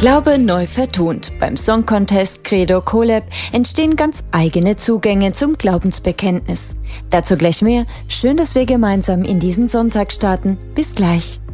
Glaube neu vertont. Beim Song Contest Credo Collab entstehen ganz eigene Zugänge zum Glaubensbekenntnis. Dazu gleich mehr. Schön, dass wir gemeinsam in diesen Sonntag starten. Bis gleich.